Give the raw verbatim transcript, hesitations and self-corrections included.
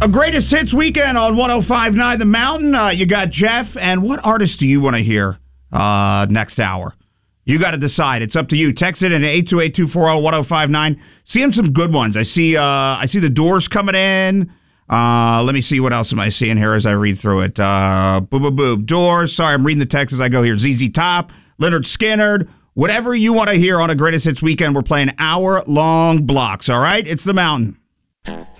A greatest hits weekend on one oh five point nine The Mountain. Uh, you got Jeff, and what artist do you want to hear uh, next hour? You got to decide. It's up to you. Text it in eight two eight, two four zero, one oh five nine. Seeing some good ones. I see uh, I see the Doors coming in. Uh, let me see what else am I seeing here as I read through it. Uh, boo, boo, boo. Doors. Sorry, I'm reading the text as I go here. Z Z Top, Leonard Skinner. Whatever you want to hear on a greatest hits weekend, we're playing hour-long blocks, all right? It's The Mountain.